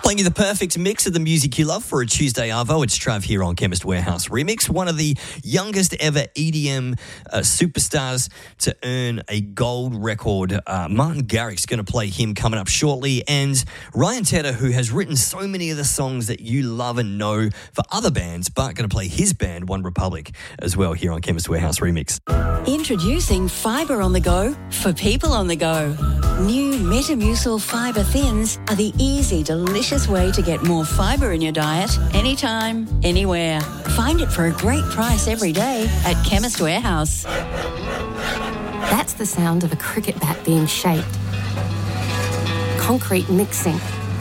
Playing you the perfect mix of the music you love for a Tuesday arvo. It's Trav here on Chemist Warehouse Remix, one of the youngest ever EDM superstars to earn a gold record. Martin Garrix's going to play him coming up shortly, and Ryan Tedder, who has written so many of the songs that you love and know for other bands, but going to play his band, One Republic, as well here on Chemist Warehouse Remix. Introducing Fibre on the Go for people on the go. New Metamucil Fibre Thins are the easy, delicious way to get more fibre in your diet anytime, anywhere. Find it for a great price every day at Chemist Warehouse. That's the sound of a cricket bat being shaped. Concrete mixing.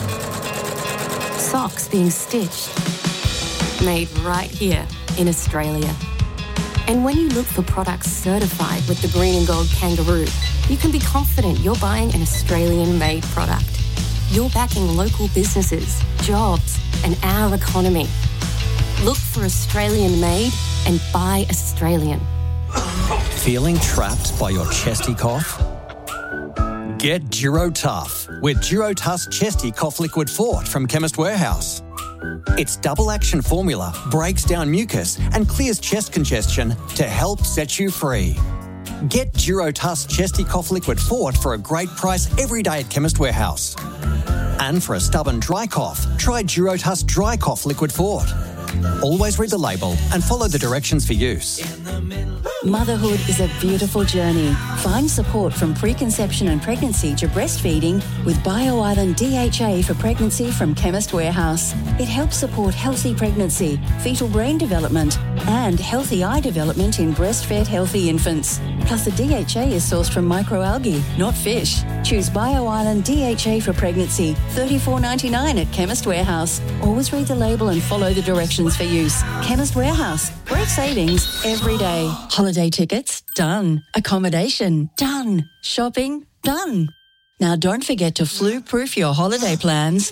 Socks being stitched. Made right here in Australia. And when you look for products certified with the green and gold kangaroo, you can be confident you're buying an Australian-made product. You're backing local businesses, jobs, and our economy. Look for Australian-made and buy Australian. Feeling trapped by your chesty cough? Get Durotough with Durotuss Chesty Cough Liquid Fort from Chemist Warehouse. Its double-action formula breaks down mucus and clears chest congestion to help set you free. Get Durotuss Chesty Cough Liquid Fort for a great price every day at Chemist Warehouse. And for a stubborn dry cough, try Durotuss Dry Cough Liquid Fort. Always read the label and follow the directions for use. Motherhood is a beautiful journey. Find support from preconception and pregnancy to breastfeeding with BioIsland DHA for pregnancy from Chemist Warehouse. It helps support healthy pregnancy, fetal brain development, and healthy eye development in breastfed healthy infants. Plus, the DHA is sourced from microalgae, not fish. Choose BioIsland DHA for pregnancy, $34.99 at Chemist Warehouse. Always read the label and follow the directions for use. Chemist Warehouse. Great savings every day. Holiday tickets? Done. Accommodation? Done. Shopping? Done. Now don't forget to flu-proof your holiday plans.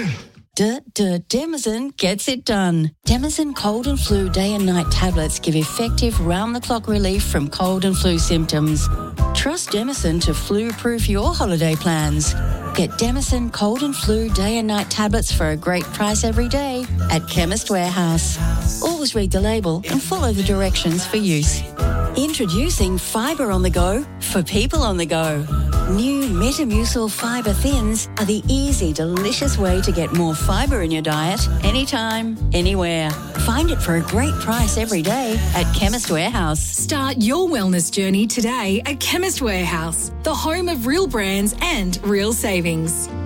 Demazin gets it done. Demazin cold and flu day and night tablets give effective round-the-clock relief from cold and flu symptoms. Trust Demazin to flu-proof your holiday plans. Get Demazin cold and flu day and night tablets for a great price every day at Chemist Warehouse. Always read the label and follow the directions for use. Introducing Fibre on the Go for people on the go. New Metamucil Fibre Thins are the easy, delicious way to get more fibre in your diet anytime, anywhere. Find it for a great price every day at Chemist Warehouse. Start your wellness journey today at Chemist Warehouse, the home of real brands and real savings.